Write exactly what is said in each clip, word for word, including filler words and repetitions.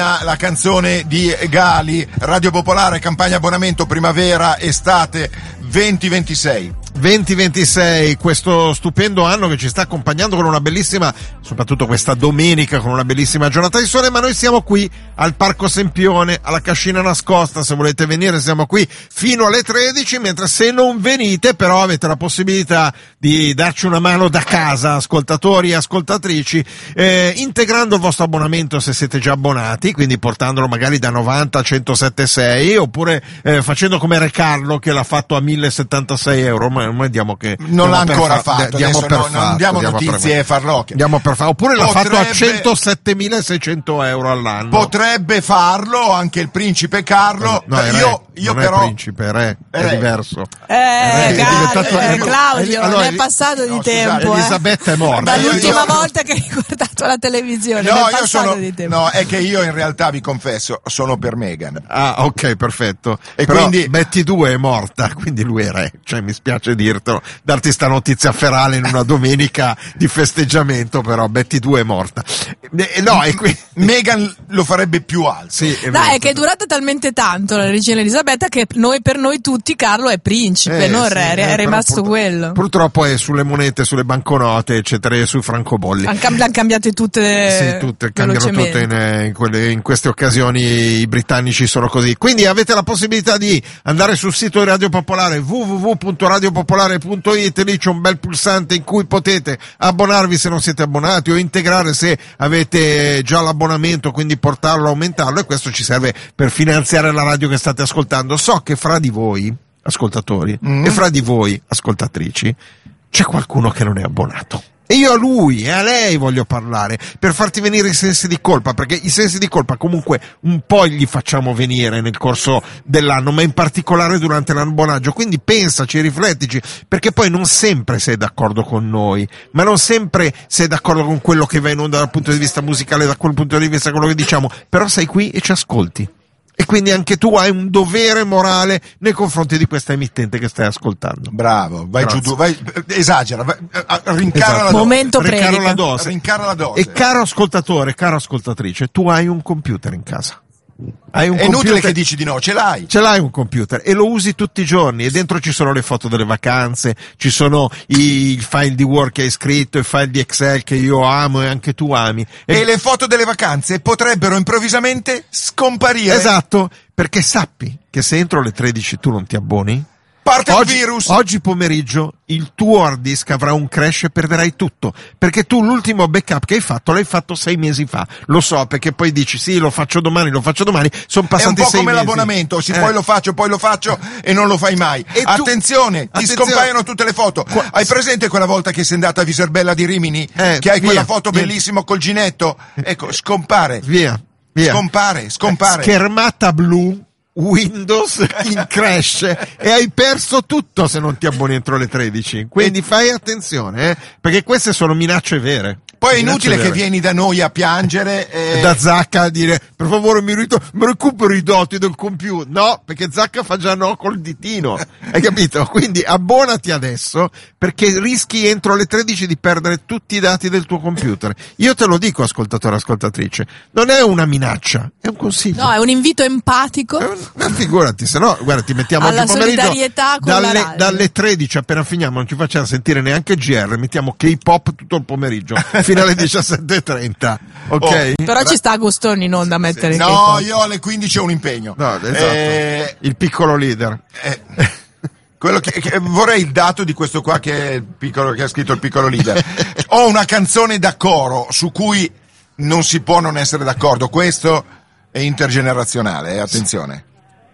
La canzone di Gali, Radio Popolare, campagna abbonamento primavera estate venti ventisei. venti ventisei, questo stupendo anno che ci sta accompagnando con una bellissima, soprattutto questa domenica, con una bellissima giornata di sole, ma noi siamo qui al Parco Sempione, alla Cascina Nascosta. Se volete venire siamo qui fino alle tredici, mentre se non venite però avete la possibilità di darci una mano da casa, ascoltatori e ascoltatrici, eh, integrando il vostro abbonamento se siete già abbonati, quindi portandolo magari da novanta a centosette virgola sei, oppure eh, facendo come Re Carlo che l'ha fatto a millesettantasei euro. Ma diamo che non l'ha ancora fa- fatto, diamo adesso per no, fatto, non diamo diamo notizie per farlocche. Diamo per fa- oppure l'ha Potrebbe, fatto a centosettemilaseicento euro all'anno. Potrebbe farlo anche il principe Carlo. No, no, è re, io io non però è principe, è re, è re. diverso. Eh, è Carlo, diventato- eh, Claudio, allora, ne è passato di no, tempo. Elisabetta eh. è morta. Dall'ultima Io- io- volta che hai guardato la televisione, no, ne è io passato sono di tempo. no, è che io in realtà vi confesso sono per Meghan. Ah, ok, perfetto. E Però quindi- Betty due è morta, quindi lui è re. Cioè, mi spiace dirtelo, darti sta notizia ferale in una domenica di festeggiamento, però Betty due è morta. Eh, no, e qui Meghan lo farebbe più alto. sì, è No, vero. è che è durata talmente tanto la regina Elisabetta che noi, per noi tutti Carlo è principe, Eh, non sì, re, eh, è però rimasto purtro- quello. Purtroppo è sulle monete, sulle banconote, eccetera, e sui francobolli. Han cam- l'han cambiate tutte, Sì, tutte, cambiano velocemente. tutte in, in, quelle, in queste occasioni i britannici sono così. Quindi avete la possibilità di andare sul sito di Radio Popolare w w w punto radio popolare punto i t, lì c'è un bel pulsante in cui potete abbonarvi se non siete abbonati o integrare se avete già l'abbonamento, quindi portarlo, aumentarlo, e questo ci serve per finanziare la radio che state ascoltando. So che fra di voi, ascoltatori, Mm. e fra di voi, ascoltatrici, c'è qualcuno che non è abbonato. E io a lui e a lei voglio parlare per farti venire i sensi di colpa, perché i sensi di colpa comunque un po' gli facciamo venire nel corso dell'anno, ma in particolare durante l'abbonaggio. Quindi pensaci, riflettici, perché poi non sempre sei d'accordo con noi, ma non sempre sei d'accordo con quello che va in onda dal punto di vista musicale, da quel punto di vista quello che diciamo, però sei qui e ci ascolti. E quindi anche tu hai un dovere morale nei confronti di questa emittente che stai ascoltando. Bravo, vai Grazie. giù, tu, vai, esagera, vai, eh, rincara Esatto. la dose. Momento Ricaro predica. la dose. Rincara la dose. E caro ascoltatore, caro ascoltatrice, tu hai un computer in casa. Hai un È inutile computer, che dici di no, ce l'hai. ce l'hai un computer e lo usi tutti i giorni, e dentro ci sono le foto delle vacanze, ci sono i file di Word che hai scritto, i file di Excel che io amo e anche tu ami. E le foto delle vacanze potrebbero improvvisamente scomparire. Esatto, perché sappi che se entro le tredici tu non ti abboni, Parte oggi, il virus. oggi pomeriggio il tuo hard disk avrà un crash e perderai tutto, perché tu l'ultimo backup che hai fatto l'hai fatto sei mesi fa. Lo so, perché poi dici sì, lo faccio domani, lo faccio domani, sono È passati un po' sei come mesi. l'abbonamento, sì, Eh. poi lo faccio, poi lo faccio e non lo fai mai. E tu- Attenzione, ti Attenzione. scompaiono tutte le foto. Qua- Hai presente quella volta che sei andata a Viserbella di Rimini? Eh, che hai via, quella foto via. bellissima col ginetto? Ecco, scompare. Via, via. Scompare, scompare. Schermata blu, Windows in crash, e hai perso tutto se non ti abboni entro le tredici. Quindi fai attenzione, eh, perché queste sono minacce vere. Poi è Minacce inutile che vere. vieni da noi a piangere. E... Da Zacca a dire per favore mi, rito- mi recupero i dati del computer. No, perché Zacca fa già no col ditino, hai capito? Quindi abbonati adesso, perché rischi entro le tredici di perdere tutti i dati del tuo computer. Io te lo dico, ascoltatore, ascoltatrice, non è una minaccia, è un consiglio. No, è un invito empatico. Eh, Ma figurati, se no, guarda, ti mettiamo Alla oggi pomeriggio solidarietà con la dalle, radio. dalle tredici, appena finiamo, non ci facciamo sentire neanche G R, mettiamo K-pop tutto il pomeriggio, fino alle diciassette e trenta, ok? Oh. Però ci sta Agostoni non da mettere No, K-pop. io alle quindici ho un impegno. No, esatto. Eh, Il piccolo leader. eh, quello che, che- vorrei il dato di questo qua che è il piccolo, che ha scritto il piccolo leader. Ho una canzone da coro su cui non si può non essere d'accordo. Questo è intergenerazionale, eh, attenzione.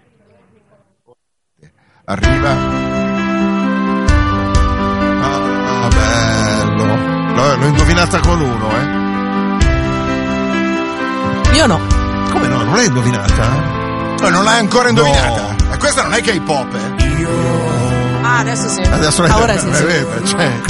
Arriva. Ah, bello. L'ho, l'ho indovinata con uno, eh? Io no. Come no? Non l'hai indovinata? No, non l'hai ancora indovinata. No. E questa non è K-pop, eh. Ah, adesso sì. Adesso l'hai Ora sì, sì. eh, cioè,